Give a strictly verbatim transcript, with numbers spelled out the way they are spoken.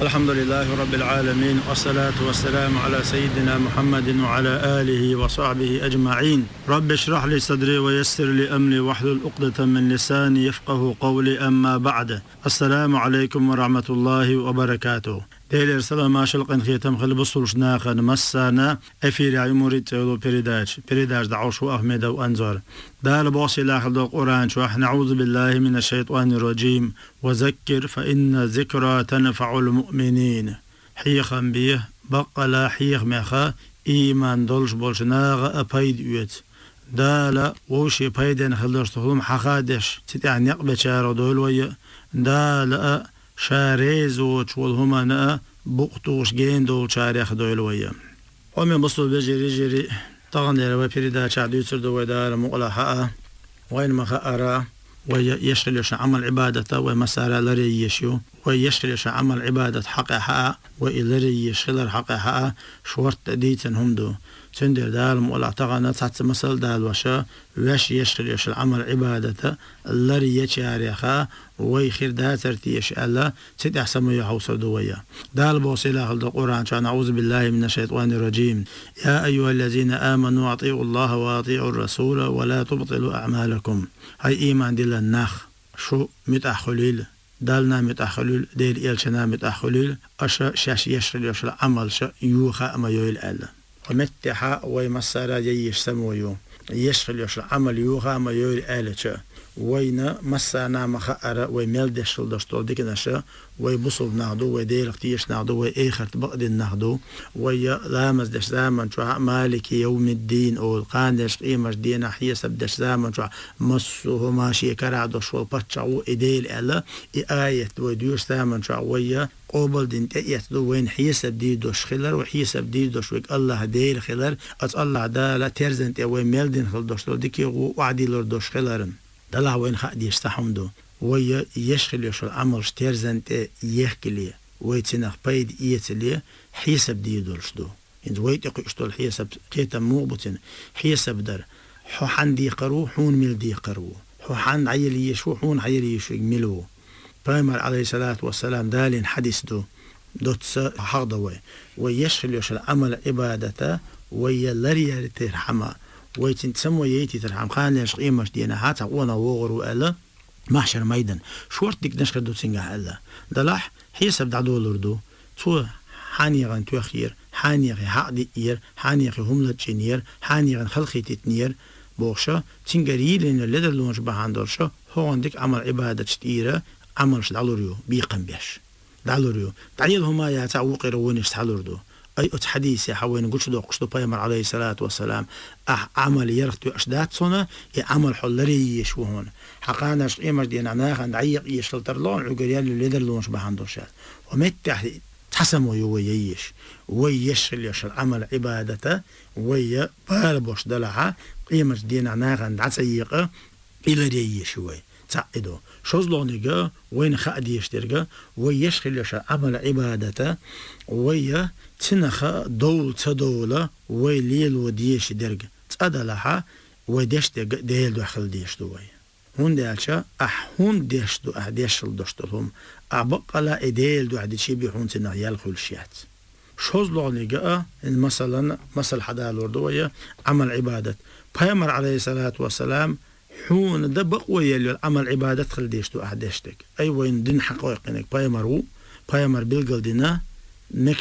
الحمد لله رب العالمين، والصلاة والسلام على سيدنا محمد وعلى آله وصحبه أجمعين. رب اشرح لي صدري ويسر لي أمري واحلل عقدة من لساني يفقه قولي. أما بعد، السلام عليكم ورحمة الله وبركاته. دير سلام ماشلقن خيتم خلبصوش ناخن مسانا افير عموري تيلو بريداج بريداج دعوشو احمد وانزار دال بوصي لاخذ القران شو نعوذ بالله من الشيطان الرجيم وذكر فإن ذكرى تنفع المؤمنين. حيخا بيه بقلا حيخ مخا ايمان دولش بولش ناغ ابايد يوت دالا وشي بايدن خلشتهم حخادش تتعني يقبشارو دول ويا دالا شاريزو تشول هما نا بقطوش جيندو شاريخ دويلويا ومن بصل بجري جري طغن لروا بريدا شعدو سردو ودار مقلحة وين مخأرا ويشغلش عمل عبادته ومسارة لري يشيو ويشغلش عمل عبادة حق حقا وإلري يشغل حق حقا شورت ديتن همدو سندر دال مقلع طغن تحت مسل دال وشا وش يشغلش العمل عبادته لري يشاريخا ويخير داترتي يشألا ست أحسن يحوصر دويا دال بوصيلا خلد القرآن شان أعوذ بالله من الشيطان الرجيم. يا أيها الذين آمنوا أطيعوا الله وأطيعوا الرسول ولا تبطلوا أعمالكم. هاي إيمان دل النخ شو متأخليل دالنا متأخليل دير إلشنا متأخليل أشا شاش يشرل يشرل عمل شا يوخا أما يويل ألا ومتحا ويمسارا جيش سمويو يشرل يشرل عمل يوخا أما يويل ألا شا وين مسانا مخأرة ويملدش الدشتول ديك نشا ويبصب نهدو ويدير اختيش نهدو ويأخر تبقد النهدو ويلامز دش زامن شو مالك يوم الدين أو القاندش قيمش دينا حيسب دش زامن شو مصوه ماشي كرعدو شو بطشعو إديل ألا آية ويديوش زامن شو ويا قبل دين تأيت دو وين حيسب دي دوش خلر وحيسب دي دوش ويك الله ديل خلر أت الله دا لا ترزنت ويملدين خل دشتول ديك وعدي لور دوش خلرن دلها وين خادي يستحمدو ويا يشغل يشغل عمل شتيرزنت يحكي ويتنخ بايد إيتلي حيسب دي دولشدو إنز ويت يقشتول حيسب كيتا موبتن حيسب در حوحان دي قرو حون ميل دي قرو حوحان عيلي يشو حون عيلي يشو ميلو بايمر عليه الصلاة والسلام دالين حديث دو دوتس حقدوي ويشغل يشغل عمل عبادته ويا لريا ترحمه ويتن تسمو ييتي ترحم خان ليش قيمش دينا حاتا وانا وغرو ألا محشر ميدان شورت ديك نشكر دو تسنجا ألا دلاح حيسب دعدو لردو تو حانيغان تو خير حانيغي حقدي إير حانيغي هملة جنير حانيغان خلقي تتنير بوغشا تنجري لين اللدر لونش بهاندرشا هو عندك عمل عبادة شتيرة عملش دعلوريو بيقن بيش دعلوريو تعيل هما يا تعوقي روونيش تعلوردو أي أتحديث يا حوين قلت دو قشتو بايمر عليه الصلاة والسلام أح عمل يرختو أشدات صنا يعمل حلري يشوهون حقانا شقيمش دينا ناخن عيق يشلترلون عقريال اللي درلونش بهاندرشات ومتح تحسمو يوييش ويشل يشل عمل عبادته ويا بالبوش دلعا قيمش دينا ناخن عسيقه إلى ري شوي تعيدو شوزلونيجا وين خادي يشترجا ويشخل يشل عمل عبادته ويا تنخا دول تدولة ويليل وديش درجة تأدلها وديش ديل دخل ديش دوي هون دالشا أح هون ديش دو أح ديش الدشتلهم أبقلا إديل دو عدي شي بيحون تنغيال خلشيات شوز لغنيقا مثلا مثل حدا الوردوية عمل عبادة بايمر عليه الصلاة والسلام حون دبق ويلي عمل عبادة خل ديش دو أح ديشتك أي وين دين حقائقينك بايمرو بايمر بالقل دينا